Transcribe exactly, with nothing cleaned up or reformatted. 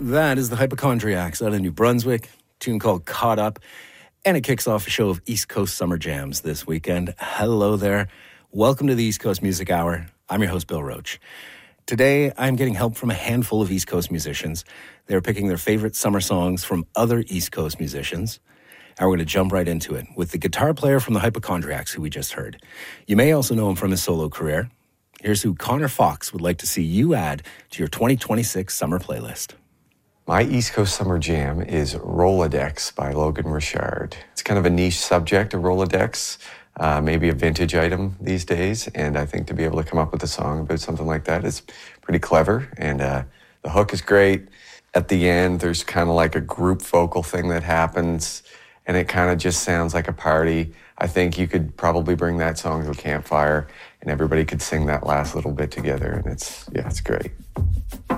That is the Hypochondriacs out of New Brunswick, a tune called Caught Up, and it kicks off a show of East Coast Summer Jams this weekend. Hello there. Welcome to the East Coast Music Hour. I'm your host, Bill Roach. Today, I'm getting help from a handful of East Coast musicians. They're picking their favorite summer songs from other East Coast musicians. And we're going to jump right into it with the guitar player from the Hypochondriacs, who we just heard. You may also know him from his solo career. Here's who Connor Fox would like to see you add to your twenty twenty-six summer playlist. My East Coast Summer Jam is Rolodex by Logan Richard. It's kind of a niche subject, a Rolodex, uh, maybe a vintage item these days, and I think to be able to come up with a song about something like that is pretty clever, and uh, the hook is great. At the end, there's kind of like a group vocal thing that happens, and it kind of just sounds like a party. I think you could probably bring that song to a campfire, and everybody could sing that last little bit together, and it's, yeah, it's great.